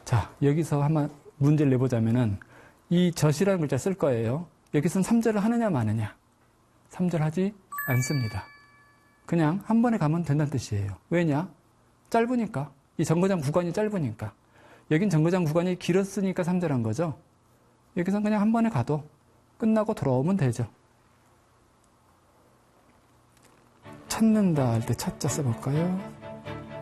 자, 여기서 한번 문제를 내보자면은 이 젖이라는 글자 쓸 거예요. 여기서는 3절을 하느냐 마느냐. 3절 하지 않습니다. 그냥 한 번에 가면 된다는 뜻이에요. 왜냐? 짧으니까. 이 정거장 구간이 짧으니까. 여긴 정거장 구간이 길었으니까 3절 한 거죠. 여기서는 그냥 한 번에 가도 끝나고 돌아오면 되죠. 찾는다 할 때 찾자 써볼까요?